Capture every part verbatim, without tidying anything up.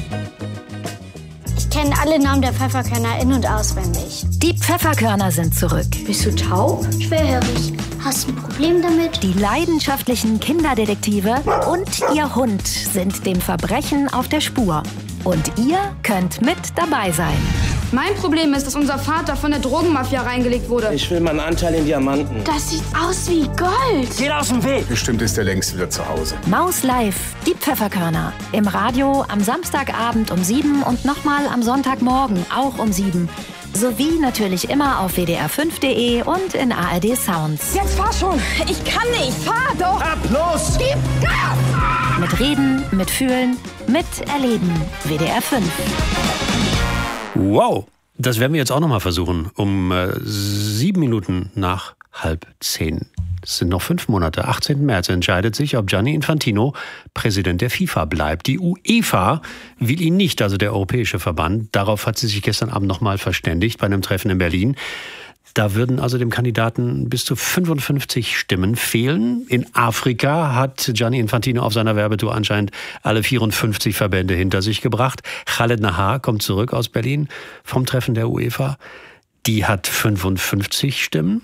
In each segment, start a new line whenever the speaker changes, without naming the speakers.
Ich kenne alle Namen der Pfefferkörner in- und auswendig.
Die Pfefferkörner sind zurück.
Bist du taub? Schwerhörig. Hast du ein Problem damit?
Die leidenschaftlichen Kinderdetektive und ihr Hund sind dem Verbrechen auf der Spur. Und ihr könnt mit dabei sein.
Mein Problem ist, dass unser Vater von der Drogenmafia reingelegt wurde.
Ich will meinen Anteil in Diamanten.
Das sieht aus wie Gold.
Geht aus dem Weg.
Bestimmt ist er längst wieder zu Hause.
Maus Live, die Pfefferkörner. Im Radio am Samstagabend um sieben und nochmal am Sonntagmorgen auch um sieben. Sowie natürlich immer auf w d r fünf punkt d e und in A R D Sounds.
Jetzt fahr schon. Ich kann nicht. Fahr doch.
Ab, los.
Gib Gas.
Mit Reden, mit Fühlen, mit Erleben. W D R fünf.
Wow, das werden wir jetzt auch noch mal versuchen. Um äh, sieben Minuten nach halb zehn. Es sind noch fünf Monate. achtzehnten März entscheidet sich, ob Gianni Infantino Präsident der FIFA bleibt. Die UEFA will ihn nicht, also der Europäische Verband. Darauf hat sie sich gestern Abend noch mal verständigt bei einem Treffen in Berlin. Da würden also dem Kandidaten bis zu fünfundfünfzig Stimmen fehlen. In Afrika hat Gianni Infantino auf seiner Werbetour anscheinend alle vierundfünfzig Verbände hinter sich gebracht. Khaled Nahar kommt zurück aus Berlin vom Treffen der UEFA. Die hat fünfundfünfzig Stimmen.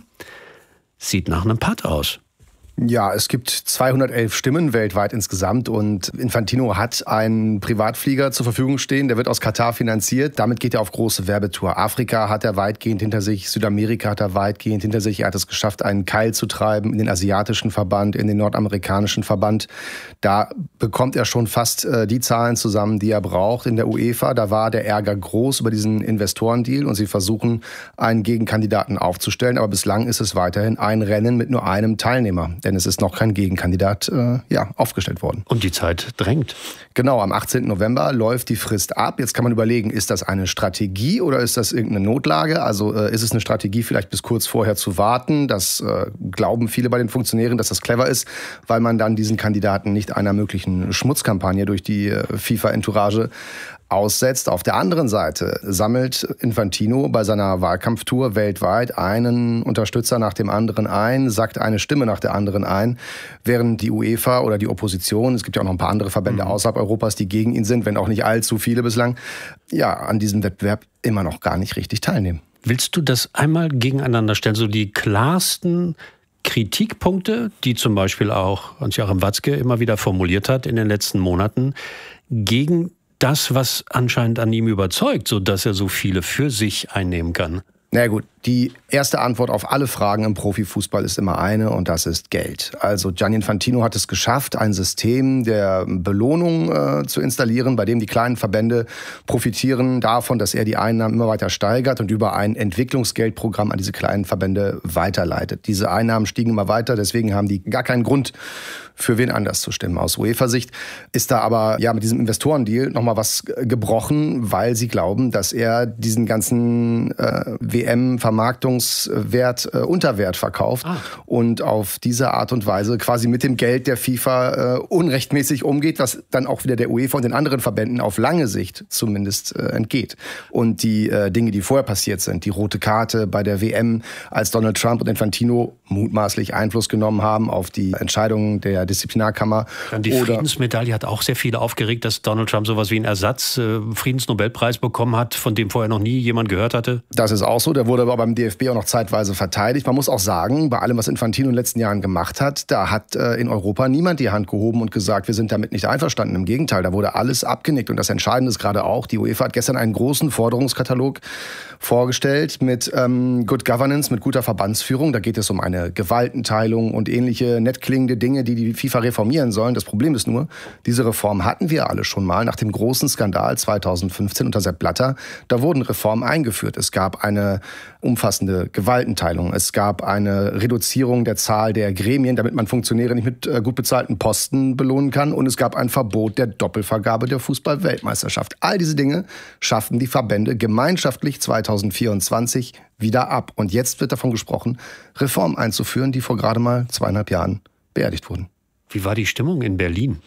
Sieht nach einem Patt aus.
Ja, es gibt zweihundertelf Stimmen weltweit insgesamt und Infantino hat einen Privatflieger zur Verfügung stehen, der wird aus Katar finanziert. Damit geht er auf große Werbetour. Afrika hat er weitgehend hinter sich, Südamerika hat er weitgehend hinter sich. Er hat es geschafft, einen Keil zu treiben in den asiatischen Verband, in den nordamerikanischen Verband. Da bekommt er schon fast äh, die Zahlen zusammen, die er braucht. In der UEFA, da war der Ärger groß über diesen Investorendeal und sie versuchen, einen Gegenkandidaten aufzustellen. Aber bislang ist es weiterhin ein Rennen mit nur einem Teilnehmer. Denn es ist noch kein Gegenkandidat äh, ja, aufgestellt worden.
Und die Zeit drängt.
Genau, am achtzehnten November läuft die Frist ab. Jetzt kann man überlegen, ist das eine Strategie oder ist das irgendeine Notlage? Also äh, ist es eine Strategie, vielleicht bis kurz vorher zu warten? Das äh, glauben viele bei den Funktionären, dass das clever ist, weil man dann diesen Kandidaten nicht einer möglichen Schmutzkampagne durch die äh, FIFA-Entourage aussetzt. Auf der anderen Seite sammelt Infantino bei seiner Wahlkampftour weltweit einen Unterstützer nach dem anderen ein, sackt eine Stimme nach der anderen ein, während die UEFA oder die Opposition, es gibt ja auch noch ein paar andere Verbände mhm. außerhalb Europas, die gegen ihn sind, wenn auch nicht allzu viele bislang, ja, an diesem Wettbewerb immer noch gar nicht richtig teilnehmen.
Willst du das einmal gegeneinander stellen, so die klarsten Kritikpunkte, die zum Beispiel auch Hans-Joachim Watzke immer wieder formuliert hat in den letzten Monaten, gegen das, was anscheinend an ihm überzeugt, sodass er so viele für sich einnehmen kann?
Na ja, gut, die erste Antwort auf alle Fragen im Profifußball ist immer eine und das ist Geld. Also Gianni Infantino hat es geschafft, ein System der Belohnung äh, zu installieren, bei dem die kleinen Verbände profitieren davon, dass er die Einnahmen immer weiter steigert und über ein Entwicklungsgeldprogramm an diese kleinen Verbände weiterleitet. Diese Einnahmen stiegen immer weiter, deswegen haben die gar keinen Grund, für wen anders zu stimmen. Aus UEFA-Sicht ist da aber ja mit diesem Investorendeal nochmal was gebrochen, weil sie glauben, dass er diesen ganzen äh, W M-Vermarktungswert äh, Unterwert verkauft ah. und auf diese Art und Weise quasi mit dem Geld der FIFA äh, unrechtmäßig umgeht, was dann auch wieder der UEFA und den anderen Verbänden auf lange Sicht zumindest äh, entgeht. Und die äh, Dinge, die vorher passiert sind, die rote Karte bei der W M, als Donald Trump und Infantino mutmaßlich Einfluss genommen haben auf die Entscheidungen der Disziplinarkammer.
Dann die
oder
Friedensmedaille hat auch sehr viele aufgeregt, dass Donald Trump sowas wie einen Ersatz äh, Friedensnobelpreis bekommen hat, von dem vorher noch nie jemand gehört hatte.
Das ist auch so. Der wurde aber beim D F B auch noch zeitweise verteidigt. Man muss auch sagen, bei allem, was Infantino in den letzten Jahren gemacht hat, da hat äh, in Europa niemand die Hand gehoben und gesagt, wir sind damit nicht einverstanden. Im Gegenteil, da wurde alles abgenickt. Und das Entscheidende ist gerade auch, die UEFA hat gestern einen großen Forderungskatalog vorgestellt mit ähm, Good Governance, mit guter Verbandsführung. Da geht es um eine Gewaltenteilung und ähnliche nett klingende Dinge, die die FIFA reformieren sollen. Das Problem ist nur, diese Reform hatten wir alle schon mal nach dem großen Skandal zweitausendfünfzehn unter Sepp Blatter. Da wurden Reformen eingeführt. Es gab eine umfassende Gewaltenteilung. Es gab eine Reduzierung der Zahl der Gremien, damit man Funktionäre nicht mit gut bezahlten Posten belohnen kann. Und es gab ein Verbot der Doppelvergabe der Fußball-Weltmeisterschaft. All diese Dinge schaffen die Verbände gemeinschaftlich zweitausendvierundzwanzig wieder ab. Und jetzt wird davon gesprochen, Reformen einzuführen, die vor gerade mal zweieinhalb Jahren beerdigt wurden.
Wie war die Stimmung in Berlin?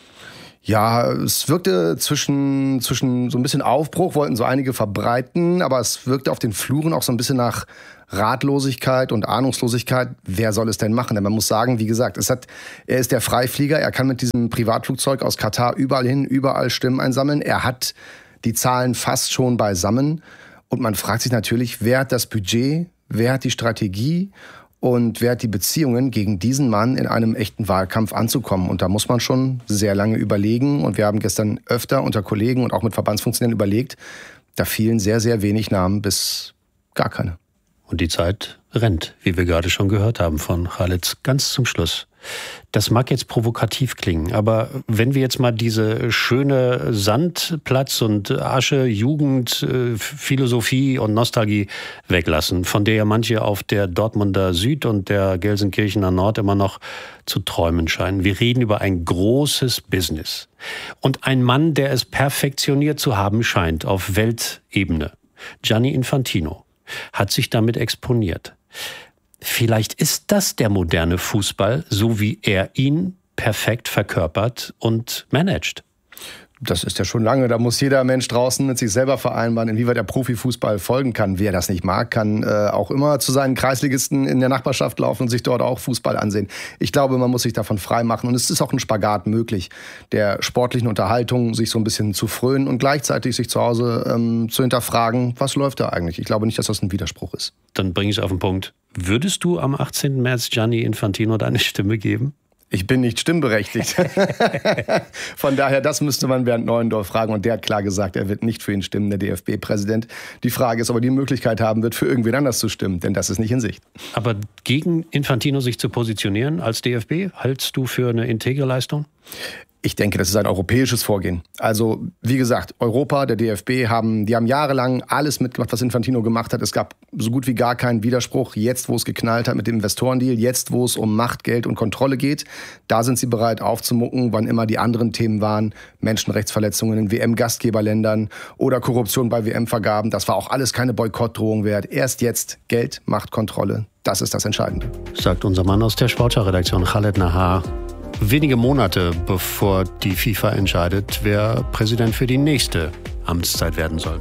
Ja, es wirkte zwischen, zwischen so ein bisschen Aufbruch, wollten so einige verbreiten, aber es wirkte auf den Fluren auch so ein bisschen nach Ratlosigkeit und Ahnungslosigkeit. Wer soll es denn machen? Denn man muss sagen, wie gesagt, es hat, er ist der Freiflieger, er kann mit diesem Privatflugzeug aus Katar überall hin, überall Stimmen einsammeln. Er hat die Zahlen fast schon beisammen. Und man fragt sich natürlich, wer hat das Budget, wer hat die Strategie und wer hat die Beziehungen, gegen diesen Mann in einem echten Wahlkampf anzukommen. Und da muss man schon sehr lange überlegen. Und wir haben gestern öfter unter Kollegen und auch mit Verbandsfunktionären überlegt, da fielen sehr, sehr wenig Namen bis gar keine.
Und die Zeit rennt, wie wir gerade schon gehört haben von Khalid, ganz zum Schluss. Das mag jetzt provokativ klingen, aber wenn wir jetzt mal diese schöne Sandplatz- und Asche, Jugend, Philosophie und Nostalgie weglassen, von der ja manche auf der Dortmunder Süd und der Gelsenkirchener Nord immer noch zu träumen scheinen. Wir reden über ein großes Business. Und ein Mann, der es perfektioniert zu haben scheint auf Weltebene, Gianni Infantino, hat sich damit exponiert. Vielleicht ist das der moderne Fußball, so wie er ihn perfekt verkörpert und managt.
Das ist ja schon lange. Da muss jeder Mensch draußen mit sich selber vereinbaren, inwieweit der Profifußball folgen kann. Wer das nicht mag, kann äh, auch immer zu seinen Kreisligisten in der Nachbarschaft laufen und sich dort auch Fußball ansehen. Ich glaube, man muss sich davon frei machen. Und es ist auch ein Spagat möglich, der sportlichen Unterhaltung sich so ein bisschen zu frönen und gleichzeitig sich zu Hause ähm, zu hinterfragen, was läuft da eigentlich? Ich glaube nicht, dass das ein Widerspruch ist.
Dann bringe ich es auf den Punkt. Würdest du am achtzehnten März Gianni Infantino deine Stimme geben?
Ich bin nicht stimmberechtigt. Von daher, das müsste man Bernd Neuendorf fragen. Und der hat klar gesagt, er wird nicht für ihn stimmen, der D F B-Präsident. Die Frage ist, ob er die Möglichkeit haben wird, für irgendwen anders zu stimmen. Denn das ist nicht in Sicht.
Aber gegen Infantino sich zu positionieren als D F B, hältst du für eine integre Leistung?
Ich denke, das ist ein europäisches Vorgehen. Also, wie gesagt, Europa, der D F B, haben, die haben jahrelang alles mitgemacht, was Infantino gemacht hat. Es gab so gut wie gar keinen Widerspruch. Jetzt, wo es geknallt hat mit dem Investorendeal, jetzt, wo es um Macht, Geld und Kontrolle geht, da sind sie bereit aufzumucken, wann immer die anderen Themen waren. Menschenrechtsverletzungen in W M-Gastgeberländern oder Korruption bei W M-Vergaben. Das war auch alles keine Boykottdrohung wert. Erst jetzt Geld, Macht, Kontrolle. Das ist das Entscheidende.
Sagt unser Mann aus der Sportschau-Redaktion, Khaled Nahar. Wenige Monate bevor die FIFA entscheidet, wer Präsident für die nächste Amtszeit werden soll.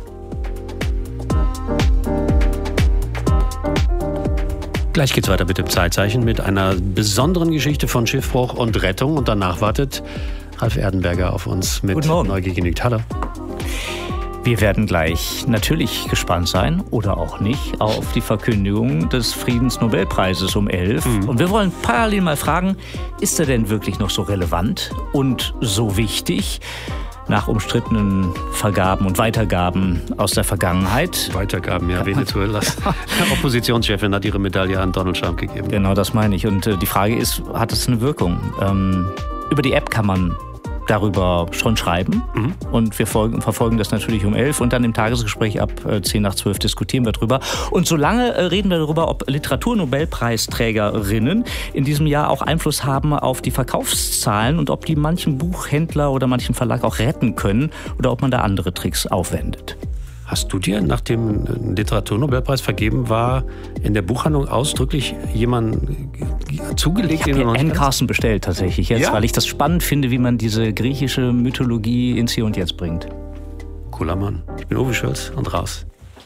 Gleich geht's weiter mit dem Zeitzeichen mit einer besonderen Geschichte von Schiffbruch und Rettung. Und danach wartet Ralf Erdenberger auf uns mit Neugier genügt. Hallo.
Wir werden gleich natürlich gespannt sein, oder auch nicht, auf die Verkündigung des Friedensnobelpreises um elf. Mhm. Und wir wollen parallel mal fragen, ist er denn wirklich noch so relevant und so wichtig nach umstrittenen Vergaben und Weitergaben aus der Vergangenheit?
Weitergaben, ja. Venezuelas Oppositionschefin hat ihre Medaille an Donald Trump gegeben.
Genau, das meine ich. Und äh, die Frage ist, hat es eine Wirkung? Ähm, über die App kann man darüber schon schreiben. Mhm. Und wir folgen, verfolgen das natürlich um elf. Und dann im Tagesgespräch ab zehn nach zwölf diskutieren wir drüber. Und solange äh, reden wir darüber, ob Literaturnobelpreisträgerinnen in diesem Jahr auch Einfluss haben auf die Verkaufszahlen und ob die manchen Buchhändler oder manchen Verlag auch retten können oder ob man da andere Tricks aufwendet.
Hast du dir, nachdem ein Literaturnobelpreis vergeben war, in der Buchhandlung ausdrücklich jemanden zugelegt?
Ich habe mir Anne Carson bestellt tatsächlich jetzt, ja? Weil ich das spannend finde, wie man diese griechische Mythologie ins Hier und Jetzt bringt.
Cooler Mann. Ich bin Uwe Schulz und raus.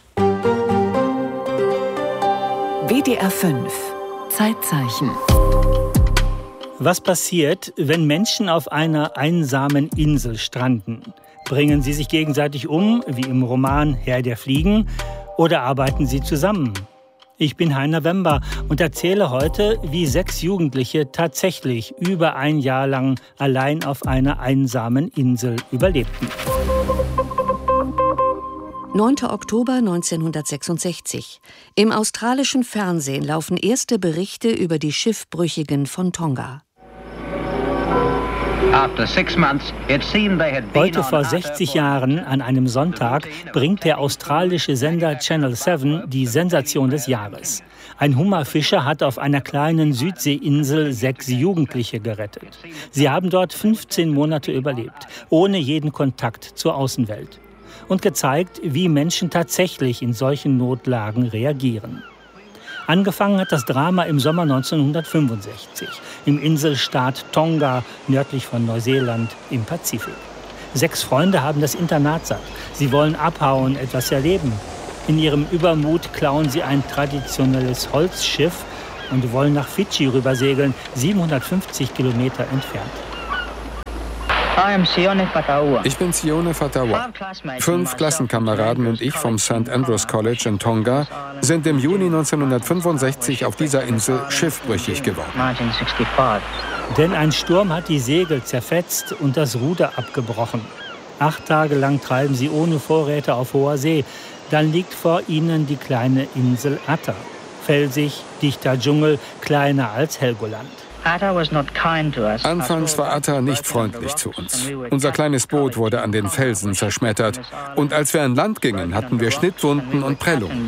W D R fünf. Zeitzeichen.
Was passiert, wenn Menschen auf einer einsamen Insel stranden? Bringen sie sich gegenseitig um, wie im Roman Herr der Fliegen, oder arbeiten sie zusammen? Ich bin Heiner Wember und erzähle heute, wie sechs Jugendliche tatsächlich über ein Jahr lang allein auf einer einsamen Insel überlebten.
neunter Oktober neunzehnhundertsechsundsechzig. Im australischen Fernsehen laufen erste Berichte über die Schiffbrüchigen von Tonga.
Heute vor sechzig Jahren, an einem Sonntag, bringt der australische Sender Channel sieben die Sensation des Jahres. Ein Hummerfischer hat auf einer kleinen Südseeinsel sechs Jugendliche gerettet. Sie haben dort fünfzehn Monate überlebt, ohne jeden Kontakt zur Außenwelt. Und gezeigt, wie Menschen tatsächlich in solchen Notlagen reagieren. Angefangen hat das Drama im Sommer neunzehnhundertfünfundsechzig, im Inselstaat Tonga, nördlich von Neuseeland im Pazifik. Sechs Freunde haben das Internat satt. Sie wollen abhauen, etwas erleben. In ihrem Übermut klauen sie ein traditionelles Holzschiff und wollen nach Fidschi rübersegeln, siebenhundertfünfzig Kilometer entfernt.
Ich bin Sione Fatawa. Fünf Klassenkameraden und ich vom Saint Andrews College in Tonga sind im Juni neunzehnhundertfünfundsechzig auf dieser Insel schiffbrüchig geworden.
Denn ein Sturm hat die Segel zerfetzt und das Ruder abgebrochen. Acht Tage lang treiben sie ohne Vorräte auf hoher See. Dann liegt vor ihnen die kleine Insel Atta. Felsig, dichter Dschungel, kleiner als Helgoland.
Anfangs war Atta nicht freundlich zu uns. Unser kleines Boot wurde an den Felsen zerschmettert. Und als wir an Land gingen, hatten wir Schnittwunden und Prellungen.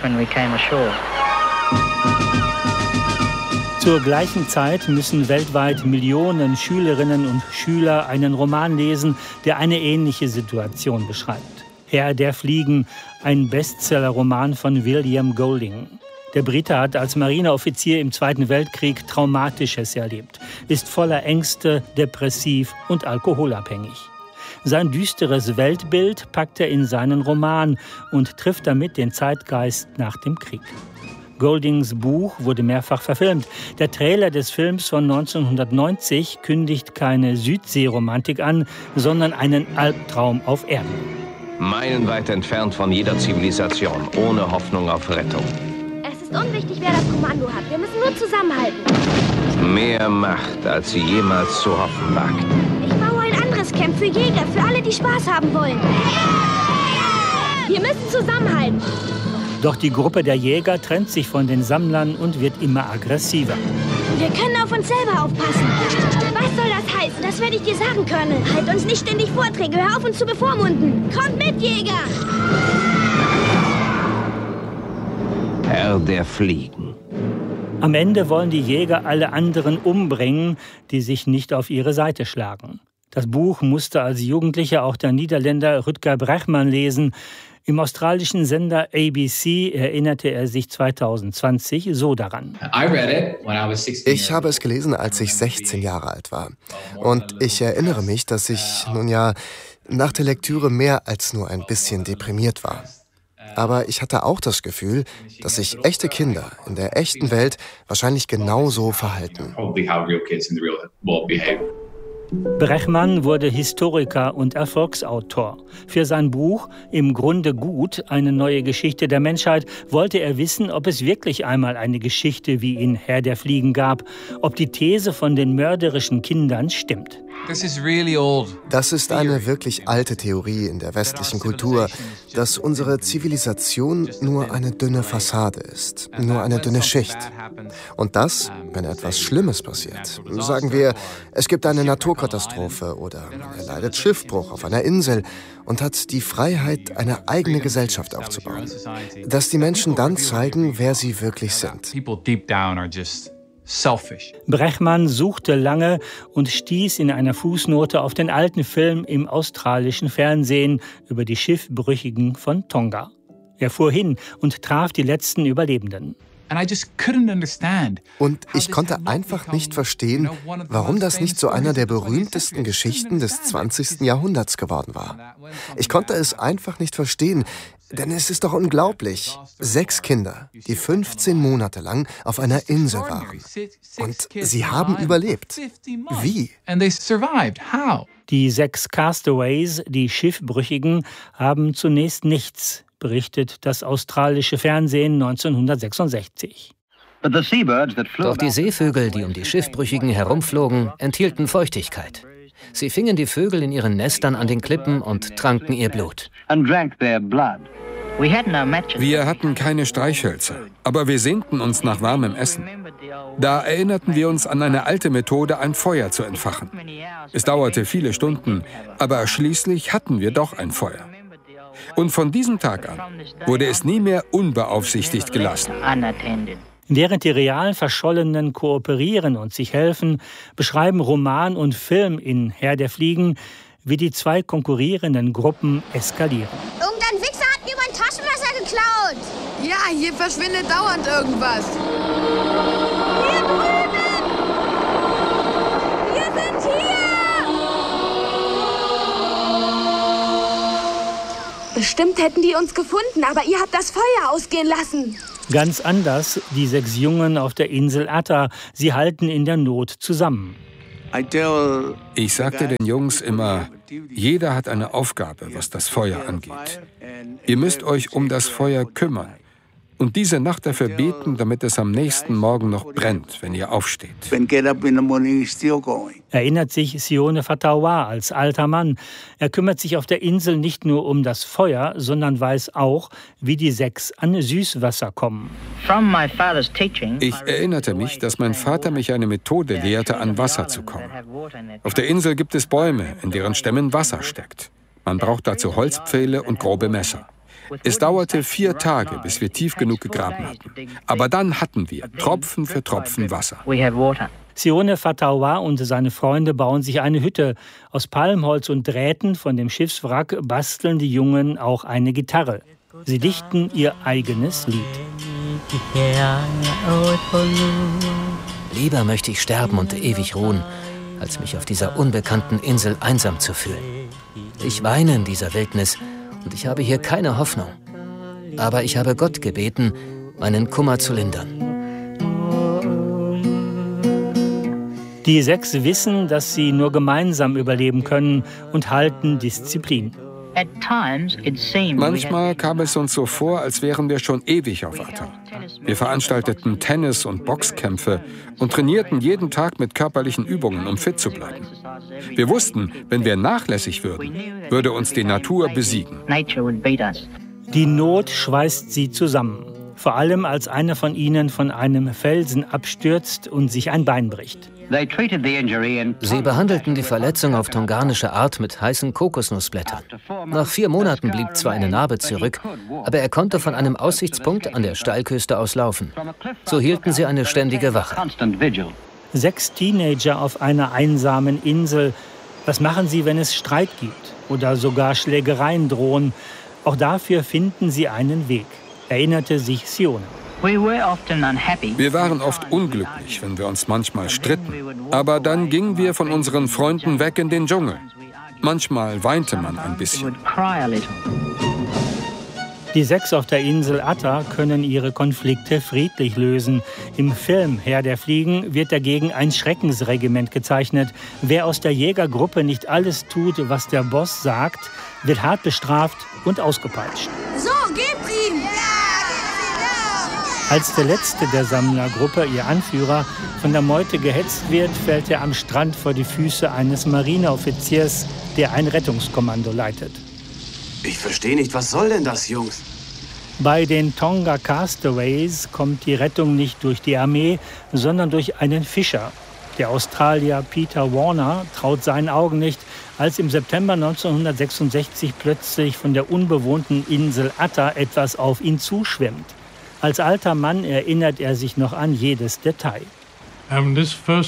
Zur gleichen Zeit müssen weltweit Millionen Schülerinnen und Schüler einen Roman lesen, der eine ähnliche Situation beschreibt. Herr der Fliegen, ein Bestsellerroman von William Golding. Der Brite hat als Marineoffizier im Zweiten Weltkrieg Traumatisches erlebt, ist voller Ängste, depressiv und alkoholabhängig. Sein düsteres Weltbild packt er in seinen Roman und trifft damit den Zeitgeist nach dem Krieg. Goldings Buch wurde mehrfach verfilmt. Der Trailer des Films von neunzehnhundertneunzig kündigt keine Südseeromantik an, sondern einen Albtraum auf Erden.
Meilenweit entfernt von jeder Zivilisation, ohne Hoffnung auf Rettung.
Es ist unwichtig, wer das Kommando hat. Wir müssen nur zusammenhalten.
Mehr Macht, als sie jemals zu hoffen wagt.
Ich baue ein anderes Camp für Jäger, für alle, die Spaß haben wollen. Wir müssen zusammenhalten.
Doch die Gruppe der Jäger trennt sich von den Sammlern und wird immer aggressiver.
Wir können auf uns selber aufpassen. Was soll das heißen? Das werde ich dir sagen können. Halt uns nicht ständig Vorträge. Hör auf, uns zu bevormunden. Kommt mit, Jäger!
Herr der Fliegen.
Am Ende wollen die Jäger alle anderen umbringen, die sich nicht auf ihre Seite schlagen. Das Buch musste als Jugendlicher auch der Niederländer Rutger Bregman lesen. Im australischen Sender A B C erinnerte er sich zweitausendzwanzig so daran.
Ich habe es gelesen, als ich sechzehn Jahre alt war. Und ich erinnere mich, dass ich, nun ja, nach der Lektüre mehr als nur ein bisschen deprimiert war. Aber ich hatte auch das Gefühl, dass sich echte Kinder in der echten Welt wahrscheinlich genauso verhalten.
Bregman wurde Historiker und Erfolgsautor. Für sein Buch Im Grunde gut, eine neue Geschichte der Menschheit wollte er wissen, ob es wirklich einmal eine Geschichte wie in Herr der Fliegen gab, ob die These von den mörderischen Kindern stimmt.
Das ist eine wirklich alte Theorie in der westlichen Kultur, dass unsere Zivilisation nur eine dünne Fassade ist, nur eine dünne Schicht. Und das, wenn etwas Schlimmes passiert, sagen wir, es gibt eine Naturkatastrophe oder er leidet Schiffbruch auf einer Insel und hat die Freiheit, eine eigene Gesellschaft aufzubauen, dass die Menschen dann zeigen, wer sie wirklich sind.
Bregman suchte lange und stieß in einer Fußnote auf den alten Film im australischen Fernsehen über die Schiffbrüchigen von Tonga. Er fuhr hin und traf die letzten Überlebenden.
Und ich konnte einfach nicht verstehen, warum das nicht so einer der berühmtesten Geschichten des zwanzigsten Jahrhunderts geworden war. Ich konnte es einfach nicht verstehen, denn es ist doch unglaublich. Sechs Kinder, die fünfzehn Monate lang auf einer Insel waren. Und sie haben überlebt. Wie?
Die sechs Castaways, die Schiffbrüchigen, haben zunächst nichts, berichtet das australische Fernsehen neunzehnhundertsechsundsechzig.
Doch die Seevögel, die um die Schiffbrüchigen herumflogen, enthielten Feuchtigkeit. Sie fingen die Vögel in ihren Nestern an den Klippen und tranken ihr Blut.
Wir hatten keine Streichhölzer, aber wir sehnten uns nach warmem Essen. Da erinnerten wir uns an eine alte Methode, ein Feuer zu entfachen. Es dauerte viele Stunden, aber schließlich hatten wir doch ein Feuer. Und von diesem Tag an wurde es nie mehr unbeaufsichtigt gelassen.
Während die real Verschollenen kooperieren und sich helfen, beschreiben Roman und Film in Herr der Fliegen, wie die zwei konkurrierenden Gruppen eskalieren.
Irgendein Wichser hat mir mein Taschenmesser geklaut.
Ja, hier verschwindet dauernd irgendwas.
Hier drüben! Wir sind hier!
Bestimmt hätten die uns gefunden, aber ihr habt das Feuer ausgehen lassen.
Ganz anders die sechs Jungen auf der Insel Atta. Sie halten in der Not zusammen.
Ich sagte den Jungs immer, jeder hat eine Aufgabe, was das Feuer angeht. Ihr müsst euch um das Feuer kümmern und diese Nacht dafür beten, damit es am nächsten Morgen noch brennt, wenn ihr aufsteht.
Erinnert sich Sione Fatawa als alter Mann. Er kümmert sich auf der Insel nicht nur um das Feuer, sondern weiß auch, wie die sechs an Süßwasser kommen.
Ich erinnerte mich, dass mein Vater mich eine Methode lehrte, an Wasser zu kommen. Auf der Insel gibt es Bäume, in deren Stämmen Wasser steckt. Man braucht dazu Holzpfähle und grobe Messer. Es dauerte vier Tage, bis wir tief genug gegraben hatten. Aber dann hatten wir Tropfen für Tropfen Wasser.
Sione Fatawa und seine Freunde bauen sich eine Hütte. Aus Palmholz und Drähten von dem Schiffswrack basteln die Jungen auch eine Gitarre. Sie dichten ihr eigenes Lied.
Lieber möchte ich sterben und ewig ruhen, als mich auf dieser unbekannten Insel einsam zu fühlen. Ich weine in dieser Wildnis und ich habe hier keine Hoffnung. Aber ich habe Gott gebeten, meinen Kummer zu lindern.
Die sechs wissen, dass sie nur gemeinsam überleben können und halten Disziplin.
Manchmal kam es uns so vor, als wären wir schon ewig auf Atta. Wir veranstalteten Tennis- und Boxkämpfe und trainierten jeden Tag mit körperlichen Übungen, um fit zu bleiben. Wir wussten, wenn wir nachlässig würden, würde uns die Natur besiegen.
Die Not schweißt sie zusammen. Vor allem, als einer von ihnen von einem Felsen abstürzt und sich ein Bein bricht.
Sie behandelten die Verletzung auf tonganische Art mit heißen Kokosnussblättern. Nach vier Monaten blieb zwar eine Narbe zurück, aber er konnte von einem Aussichtspunkt an der Steilküste aus laufen. So hielten sie eine ständige Wache.
Sechs Teenager auf einer einsamen Insel. Was machen sie, wenn es Streit gibt oder sogar Schlägereien drohen? Auch dafür finden sie einen Weg, erinnerte sich Sione.
Wir waren oft unglücklich, wenn wir uns manchmal stritten. Aber dann gingen wir von unseren Freunden weg in den Dschungel. Manchmal weinte man ein bisschen.
Die sechs auf der Insel Atta können ihre Konflikte friedlich lösen. Im Film Herr der Fliegen wird dagegen ein Schreckensregiment gezeichnet. Wer aus der Jägergruppe nicht alles tut, was der Boss sagt, wird hart bestraft und ausgepeitscht.
So, gebt ihm!
Als der letzte der Sammlergruppe, ihr Anführer, von der Meute gehetzt wird, fällt er am Strand vor die Füße eines Marineoffiziers, der ein Rettungskommando leitet.
Ich verstehe nicht, was soll denn das, Jungs?
Bei den Tonga Castaways kommt die Rettung nicht durch die Armee, sondern durch einen Fischer. Der Australier Peter Warner traut seinen Augen nicht, als im September neunzehnhundertsechsundsechzig plötzlich von der unbewohnten Insel Atta etwas auf ihn zuschwimmt. Als alter Mann erinnert er sich noch an jedes Detail.
Und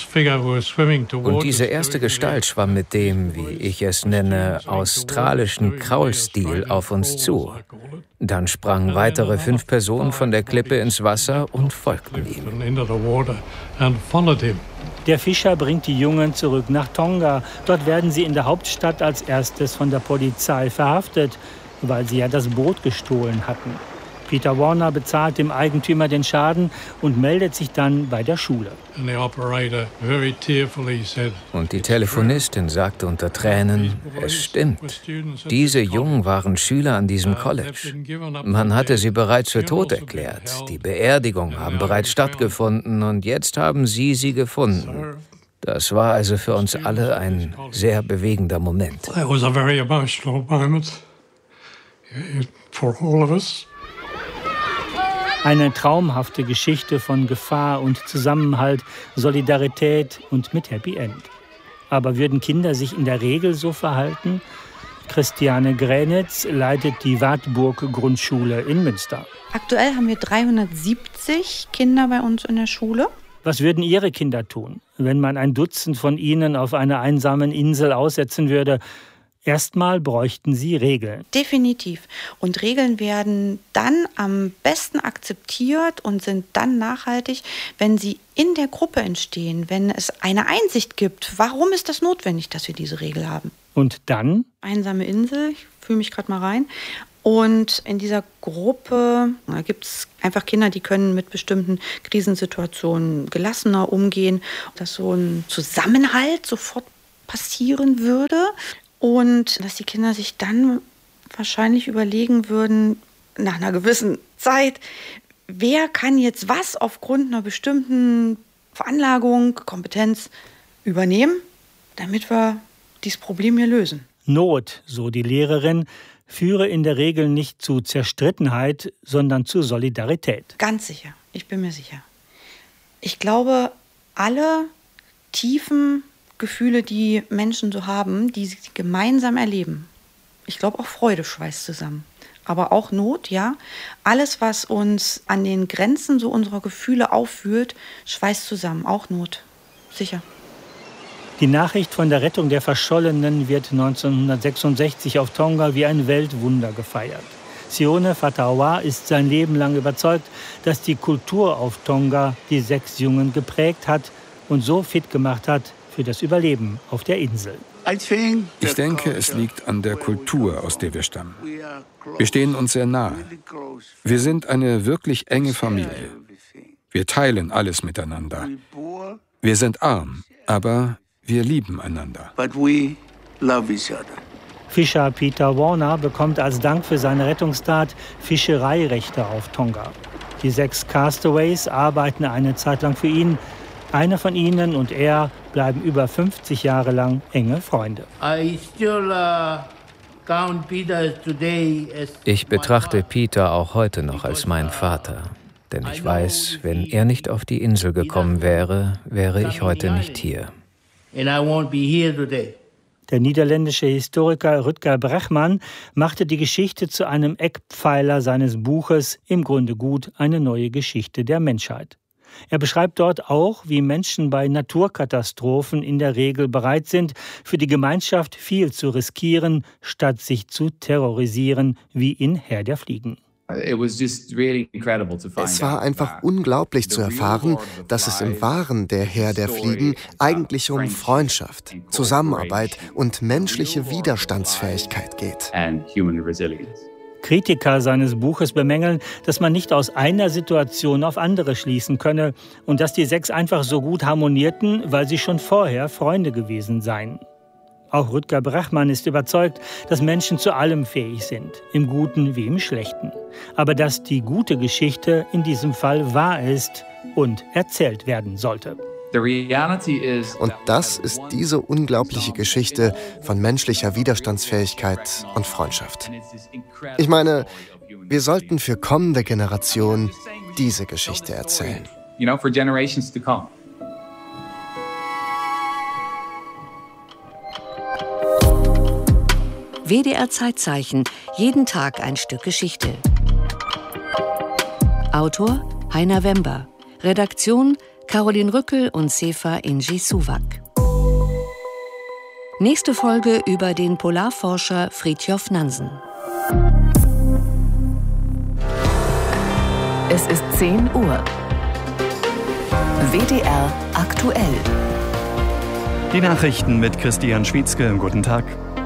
diese erste Gestalt schwamm mit dem, wie ich es nenne, australischen Kraulstil auf uns zu. Dann sprangen weitere fünf Personen von der Klippe ins Wasser und folgten ihm.
Der Fischer bringt die Jungen zurück nach Tonga. Dort werden sie in der Hauptstadt als erstes von der Polizei verhaftet, weil sie ja das Boot gestohlen hatten. Peter Warner bezahlt dem Eigentümer den Schaden und meldet sich dann bei der Schule.
Und die Telefonistin sagte unter Tränen, es stimmt. Diese Jungen waren Schüler an diesem College. Man hatte sie bereits für tot erklärt. Die Beerdigungen haben bereits stattgefunden und jetzt haben sie sie gefunden. Das war also für uns alle ein sehr bewegender Moment.
Eine traumhafte Geschichte von Gefahr und Zusammenhalt, Solidarität und mit Happy End. Aber würden Kinder sich in der Regel so verhalten? Christiane Gränitz leitet die Wartburg-Grundschule in Münster.
Aktuell haben wir dreihundertsiebzig Kinder bei uns in der Schule.
Was würden Ihre Kinder tun, wenn man ein Dutzend von ihnen auf einer einsamen Insel aussetzen würde? Erstmal bräuchten sie Regeln.
Definitiv. Und Regeln werden dann am besten akzeptiert und sind dann nachhaltig, wenn sie in der Gruppe entstehen, wenn es eine Einsicht gibt. Warum ist das notwendig, dass wir diese Regel haben?
Und dann?
Einsame Insel, ich fühle mich gerade mal rein. Und in dieser Gruppe da gibt es einfach Kinder, die können mit bestimmten Krisensituationen gelassener umgehen, dass so ein Zusammenhalt sofort passieren würde und dass die Kinder sich dann wahrscheinlich überlegen würden, nach einer gewissen Zeit, wer kann jetzt was aufgrund einer bestimmten Veranlagung, Kompetenz übernehmen, damit wir dieses Problem hier lösen.
Not, so die Lehrerin, führe in der Regel nicht zu Zerstrittenheit, sondern zu Solidarität.
Ganz sicher, ich bin mir sicher. Ich glaube, alle tiefen Gefühle, die Menschen so haben, die sie gemeinsam erleben, ich glaube auch Freude schweißt zusammen. Aber auch Not, ja. Alles, was uns an den Grenzen so unserer Gefühle auffühlt, schweißt zusammen. Auch Not. Sicher.
Die Nachricht von der Rettung der Verschollenen wird neunzehnhundertsechsundsechzig auf Tonga wie ein Weltwunder gefeiert. Sione Fatawa ist sein Leben lang überzeugt, dass die Kultur auf Tonga die sechs Jungen geprägt hat und so fit gemacht hat für das Überleben auf der Insel.
Ich denke, es liegt an der Kultur, aus der wir stammen. Wir stehen uns sehr nahe. Wir sind eine wirklich enge Familie. Wir teilen alles miteinander. Wir sind arm, aber wir lieben einander.
Fischer Peter Warner bekommt als Dank für seine Rettungstat Fischereirechte auf Tonga. Die sechs Castaways arbeiten eine Zeit lang für ihn. Einer von ihnen und er bleiben über fünfzig Jahre lang enge Freunde.
Ich betrachte Peter auch heute noch als meinen Vater. Denn ich weiß, wenn er nicht auf die Insel gekommen wäre, wäre ich heute nicht hier.
Der niederländische Historiker Rutger Bregman machte die Geschichte zu einem Eckpfeiler seines Buches Im Grunde gut, eine neue Geschichte der Menschheit. Er beschreibt dort auch, wie Menschen bei Naturkatastrophen in der Regel bereit sind, für die Gemeinschaft viel zu riskieren, statt sich zu terrorisieren, wie in Herr der Fliegen.
Es war einfach unglaublich zu erfahren, dass es im wahren Der Herr der Fliegen eigentlich um Freundschaft, Zusammenarbeit und menschliche Widerstandsfähigkeit geht.
Kritiker seines Buches bemängeln, dass man nicht aus einer Situation auf andere schließen könne und dass die sechs einfach so gut harmonierten, weil sie schon vorher Freunde gewesen seien. Auch Rutger Bregman ist überzeugt, dass Menschen zu allem fähig sind, im Guten wie im Schlechten. Aber dass die gute Geschichte in diesem Fall wahr ist und erzählt werden sollte.
Und das ist diese unglaubliche Geschichte von menschlicher Widerstandsfähigkeit und Freundschaft. Ich meine, wir sollten für kommende Generationen diese Geschichte erzählen.
W D R Zeitzeichen, jeden Tag ein Stück Geschichte. Autor Heiner Wember, Redaktion Caroline Rückel und Sefa Inji Suwak. Nächste Folge über den Polarforscher Fridtjof Nansen.
Es ist zehn Uhr. W D R aktuell.
Die Nachrichten mit Christian Schwietzke. Guten Tag.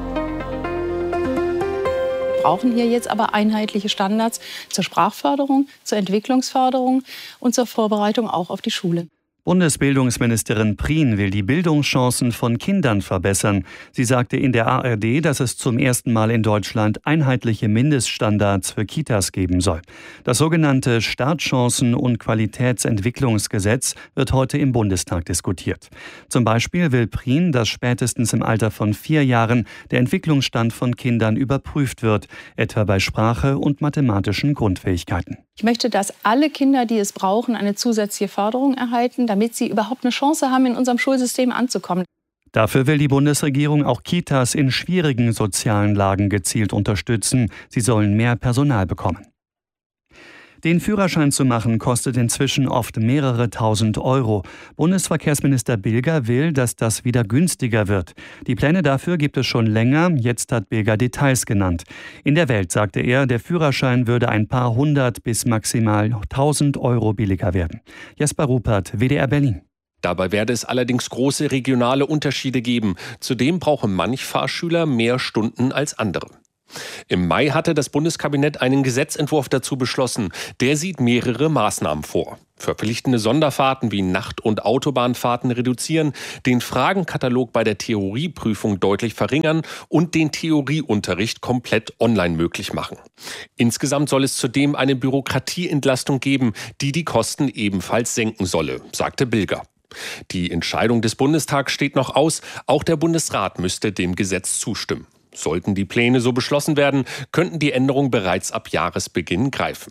Wir brauchen hier jetzt aber einheitliche Standards zur Sprachförderung, zur Entwicklungsförderung und zur Vorbereitung auch auf die Schule.
Bundesbildungsministerin Prien will die Bildungschancen von Kindern verbessern. Sie sagte in der A R D, dass es zum ersten Mal in Deutschland einheitliche Mindeststandards für Kitas geben soll. Das sogenannte Startchancen- und Qualitätsentwicklungsgesetz wird heute im Bundestag diskutiert. Zum Beispiel will Prien, dass spätestens im Alter von vier Jahren der Entwicklungsstand von Kindern überprüft wird, etwa bei Sprache und mathematischen Grundfähigkeiten.
Ich möchte, dass alle Kinder, die es brauchen, eine zusätzliche Förderung erhalten, damit sie überhaupt eine Chance haben, in unserem Schulsystem anzukommen.
Dafür will die Bundesregierung auch Kitas in schwierigen sozialen Lagen gezielt unterstützen. Sie sollen mehr Personal bekommen. Den Führerschein zu machen, kostet inzwischen oft mehrere tausend Euro. Bundesverkehrsminister Bilger will, dass das wieder günstiger wird. Die Pläne dafür gibt es schon länger, jetzt hat Bilger Details genannt. In der Welt, sagte er, der Führerschein würde ein paar hundert bis maximal tausend Euro billiger werden. Jesper Ruppert, W D R Berlin.
Dabei werde es allerdings große regionale Unterschiede geben. Zudem brauchen manch Fahrschüler mehr Stunden als andere. Im Mai hatte das Bundeskabinett einen Gesetzentwurf dazu beschlossen. Der sieht mehrere Maßnahmen vor. Verpflichtende Sonderfahrten wie Nacht- und Autobahnfahrten reduzieren, den Fragenkatalog bei der Theorieprüfung deutlich verringern und den Theorieunterricht komplett online möglich machen. Insgesamt soll es zudem eine Bürokratieentlastung geben, die die Kosten ebenfalls senken solle, sagte Bilger. Die Entscheidung des Bundestags steht noch aus. Auch der Bundesrat müsste dem Gesetz zustimmen. Sollten die Pläne so beschlossen werden, könnten die Änderungen bereits ab Jahresbeginn greifen.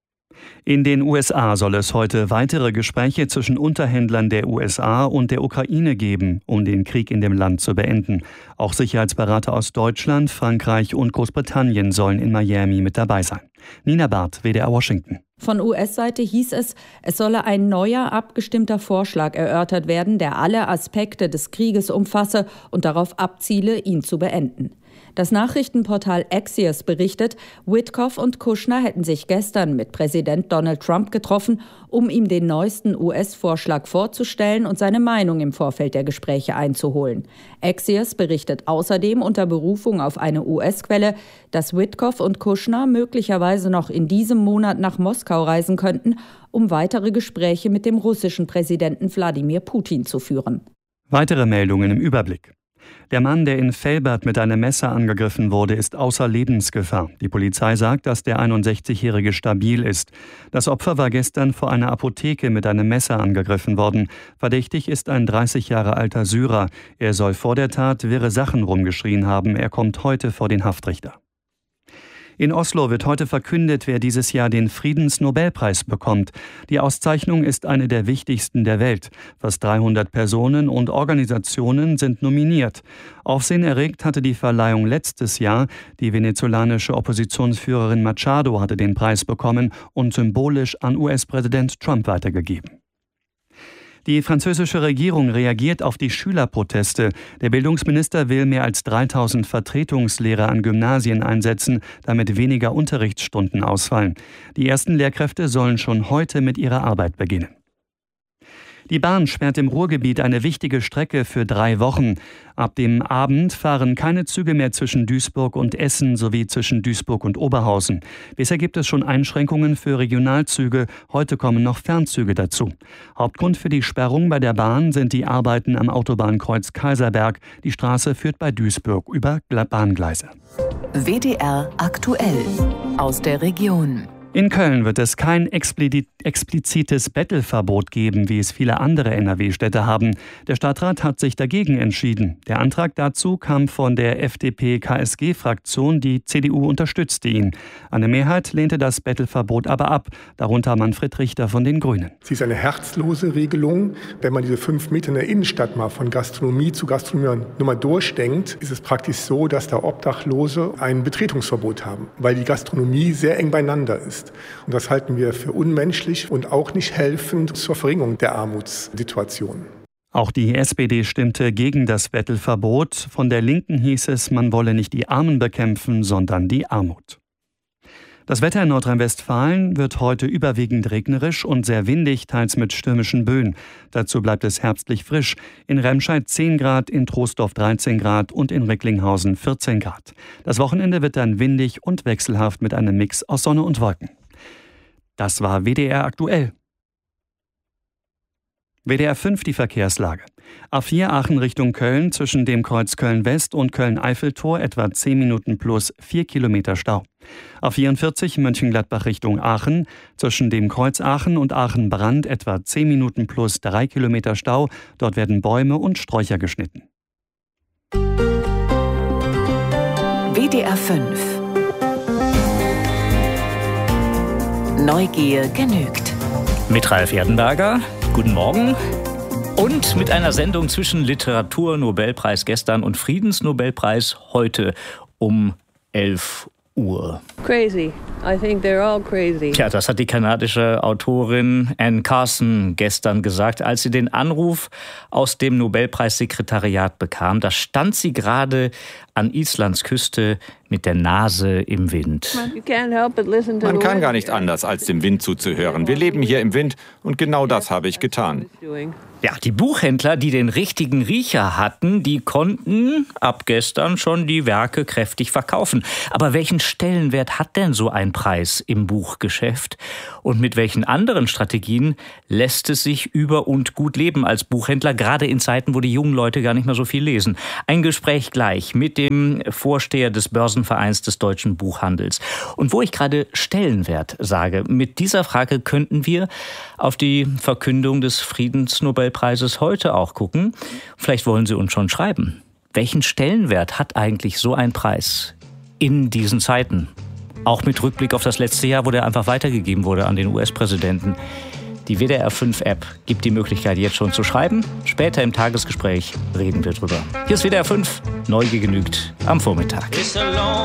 In den U S A soll es heute weitere Gespräche zwischen Unterhändlern der U S A und der Ukraine geben, um den Krieg in dem Land zu beenden. Auch Sicherheitsberater aus Deutschland, Frankreich und Großbritannien sollen in Miami mit dabei sein. Nina Barth, W D R Washington.
Von U S-Seite hieß es, es solle ein neuer, abgestimmter Vorschlag erörtert werden, der alle Aspekte des Krieges umfasse und darauf abziele, ihn zu beenden. Das Nachrichtenportal Axios berichtet, Witkoff und Kushner hätten sich gestern mit Präsident Donald Trump getroffen, um ihm den neuesten U S-Vorschlag vorzustellen und seine Meinung im Vorfeld der Gespräche einzuholen. Axios berichtet außerdem unter Berufung auf eine U S-Quelle, dass Witkoff und Kushner möglicherweise noch in diesem Monat nach Moskau reisen könnten, um weitere Gespräche mit dem russischen Präsidenten Wladimir Putin zu führen.
Weitere Meldungen im Überblick. Der Mann, der in Velbert mit einem Messer angegriffen wurde, ist außer Lebensgefahr. Die Polizei sagt, dass der einundsechzigjährige stabil ist. Das Opfer war gestern vor einer Apotheke mit einem Messer angegriffen worden. Verdächtig ist ein dreißig Jahre alter Syrer. Er soll vor der Tat wirre Sachen rumgeschrien haben. Er kommt heute vor den Haftrichter. In Oslo wird heute verkündet, wer dieses Jahr den Friedensnobelpreis bekommt. Die Auszeichnung ist eine der wichtigsten der Welt. Fast dreihundert Personen und Organisationen sind nominiert. Aufsehen erregt hatte die Verleihung letztes Jahr. Die venezolanische Oppositionsführerin Machado hatte den Preis bekommen und symbolisch an U S-Präsident Trump weitergegeben. Die französische Regierung reagiert auf die Schülerproteste. Der Bildungsminister will mehr als dreitausend Vertretungslehrer an Gymnasien einsetzen, damit weniger Unterrichtsstunden ausfallen. Die ersten Lehrkräfte sollen schon heute mit ihrer Arbeit beginnen. Die Bahn sperrt im Ruhrgebiet eine wichtige Strecke für drei Wochen. Ab dem Abend fahren keine Züge mehr zwischen Duisburg und Essen sowie zwischen Duisburg und Oberhausen. Bisher gibt es schon Einschränkungen für Regionalzüge. Heute kommen noch Fernzüge dazu. Hauptgrund für die Sperrung bei der Bahn sind die Arbeiten am Autobahnkreuz Kaiserberg. Die Straße führt bei Duisburg über Bahngleise.
W D R aktuell aus der Region.
In Köln wird es kein explizites Bettelverbot geben, wie es viele andere N R W-Städte haben. Der Stadtrat hat sich dagegen entschieden. Der Antrag dazu kam von der F D P-K S G-Fraktion, die C D U unterstützte ihn. Eine Mehrheit lehnte das Bettelverbot aber ab, darunter Manfred Richter von den Grünen.
Sie ist eine herzlose Regelung. Wenn man diese fünf Meter in der Innenstadt mal von Gastronomie zu Gastronomie nur mal durchdenkt, ist es praktisch so, dass da Obdachlose ein Betretungsverbot haben, weil die Gastronomie sehr eng beieinander ist. Und das halten wir für unmenschlich und auch nicht helfend zur Verringerung der Armutssituation.
Auch die S P D stimmte gegen das Bettelverbot. Von der Linken hieß es, man wolle nicht die Armen bekämpfen, sondern die Armut. Das Wetter in Nordrhein-Westfalen wird heute überwiegend regnerisch und sehr windig, teils mit stürmischen Böen. Dazu bleibt es herbstlich frisch. In Remscheid zehn Grad, in Troisdorf dreizehn Grad und in Recklinghausen vierzehn Grad. Das Wochenende wird dann windig und wechselhaft mit einem Mix aus Sonne und Wolken. Das war W D R aktuell. W D R fünf die Verkehrslage. A vier Aachen Richtung Köln zwischen dem Kreuz Köln-West und Köln-Eiffeltor etwa zehn Minuten plus vier Kilometer Stau. A vierundvierzig Mönchengladbach Richtung Aachen zwischen dem Kreuz Aachen und Aachen-Brand etwa zehn Minuten plus drei Kilometer Stau. Dort werden Bäume und Sträucher geschnitten.
W D R fünf. Neugier genügt.
Mit Ralf Erdenberger. Guten Morgen. Und mit einer Sendung zwischen Literatur-Nobelpreis gestern und Friedensnobelpreis heute um elf Uhr.
Crazy. I think they're all crazy.
Tja, das hat die kanadische Autorin Anne Carson gestern gesagt, als sie den Anruf aus dem Nobelpreissekretariat bekam. Da stand sie gerade an Islands Küste mit der Nase im Wind.
Man kann gar nicht anders, als dem Wind zuzuhören. Wir leben hier im Wind und genau das habe ich getan.
Ja, die Buchhändler, die den richtigen Riecher hatten, die konnten ab gestern schon die Werke kräftig verkaufen. Aber welchen Stellenwert hat denn so ein Preis im Buchgeschäft? Und mit welchen anderen Strategien lässt es sich über und gut leben als Buchhändler, gerade in Zeiten, wo die jungen Leute gar nicht mehr so viel lesen? Ein Gespräch gleich mit dem Vorsteher des Börsenvereins des deutschen Buchhandels. Und wo ich gerade Stellenwert sage, mit dieser Frage könnten wir auf die Verkündung des Friedensnobelpreises heute auch gucken. Vielleicht wollen Sie uns schon schreiben. Welchen Stellenwert hat eigentlich so ein Preis in diesen Zeiten? Auch mit Rückblick auf das letzte Jahr, wo der einfach weitergegeben wurde an den U S-Präsidenten. Die W D R fünf App gibt die Möglichkeit, jetzt schon zu schreiben. Später im Tagesgespräch reden wir drüber. Hier ist W D R fünf, Neugier genügt am Vormittag.